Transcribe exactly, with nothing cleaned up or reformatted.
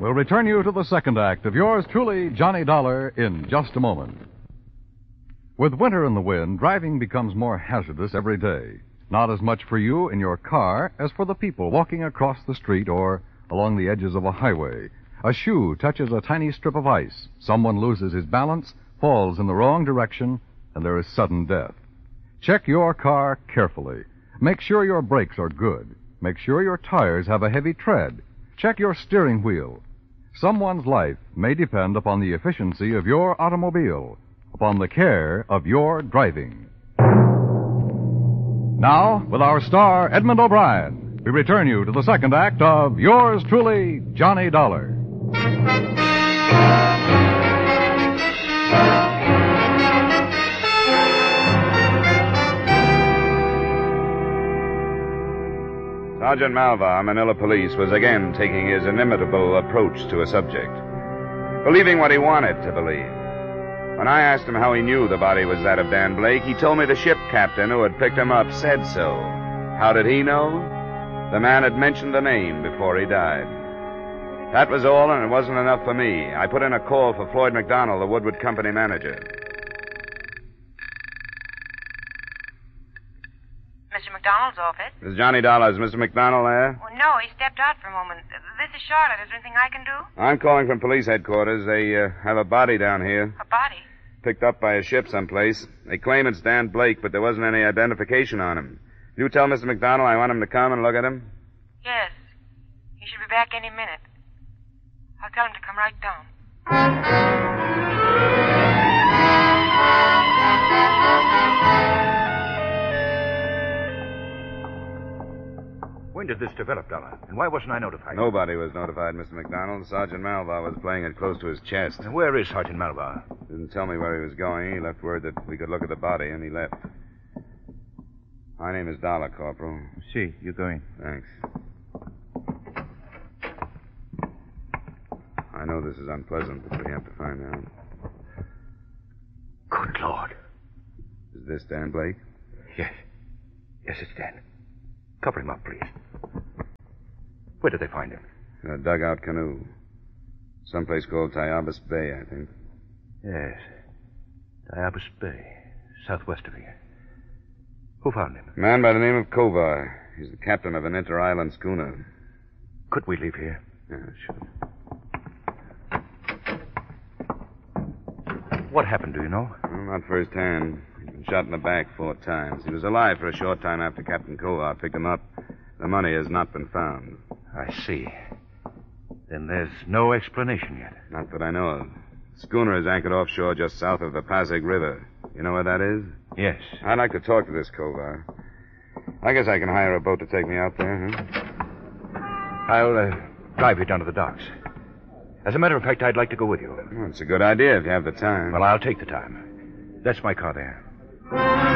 We'll return you to the second act of yours truly, Johnny Dollar, in just a moment. With winter in the wind, driving becomes more hazardous every day. Not as much for you in your car as for the people walking across the street or along the edges of a highway. A shoe touches a tiny strip of ice. Someone loses his balance, falls in the wrong direction, and there is sudden death. Check your car carefully. Make sure your brakes are good. Make sure your tires have a heavy tread. Check your steering wheel. Someone's life may depend upon the efficiency of your automobile, upon the care of your driving. Now, with our star, Edmund O'Brien, we return you to the second act of yours truly, Johnny Dollar. Sergeant Malvar, Manila Police, was again taking his inimitable approach to a subject, believing what he wanted to believe. When I asked him how he knew the body was that of Dan Blake, he told me the ship captain who had picked him up said so. How did he know? The man had mentioned the name before he died. That was all, and it wasn't enough for me. I put in a call for Floyd McDonald, the Woodward Company manager. Mister McDonald's office? This is Johnny Dollar. Is Mister McDonald there? Oh, no, he stepped out for a moment. This is Charlotte. Is there anything I can do? I'm calling from police headquarters. They uh, have a body down here. A body? Picked up by a ship someplace. They claim it's Dan Blake, but there wasn't any identification on him. You tell Mister McDonald I want him to come and look at him? Yes. He should be back any minute. I'll tell him to come right down. When did this develop, Dollar? And why wasn't I notified? Nobody was notified, Mister McDonald. Sergeant Malvar was playing it close to his chest. And where is Sergeant Malvar? Didn't tell me where he was going. He left word that we could look at the body, and he left. My name is Dollar, Corporal. See, you go in. Thanks. I know this is unpleasant, but we have to find out. Good Lord. Is this Dan Blake? Yes. Yes, it's Dan. Cover him up, please. Where did they find him? In a dugout canoe. Someplace called Tayabas Bay, I think. Yes. Tayabas Bay, southwest of here. Who found him? A man by the name of Kovar. He's the captain of an inter-island schooner. Could we leave here? Yeah, sure. What happened, do you know? Well, not firsthand. He's been shot in the back four times. He was alive for a short time after Captain Kovar picked him up. The money has not been found. I see. Then there's no explanation yet. Not that I know of. The schooner is anchored offshore just south of the Pasig River. You know where that is? Yes. I'd like to talk to this Kovar. I guess I can hire a boat to take me out there, huh? I'll uh, drive you down to the docks. As a matter of fact, I'd like to go with you. Well, it's a good idea if you have the time. Well, I'll take the time. That's my car there.